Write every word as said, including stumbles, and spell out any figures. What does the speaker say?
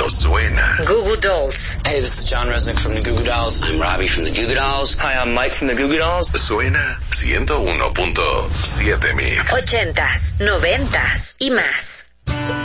cuando suena. Goo Goo Dolls. Hey, this is John Resnick from the Goo Goo Dolls. I'm Robbie from the Goo Goo Dolls. Hi, I'm Mike from the Goo Goo Dolls. Suena ciento uno punto siete Mix. Ochentas, noventas y más.